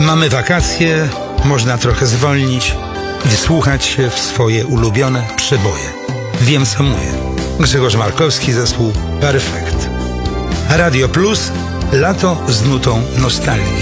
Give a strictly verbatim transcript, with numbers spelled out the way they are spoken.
Mamy wakacje, można trochę zwolnić i wsłuchać się w swoje ulubione przeboje. Wiem, co mówię. Grzegorz Markowski, zespół Perfekt. Radio Plus, lato z nutą nostalgii.